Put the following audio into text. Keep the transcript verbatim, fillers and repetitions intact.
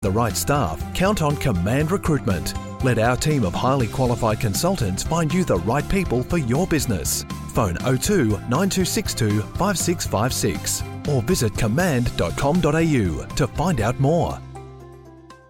the right staff, count on Command Recruitment. Let our team of highly qualified consultants find you the right people for your business. Phone oh two nine two six two five six five six or visit command dot com dot a u to find out more.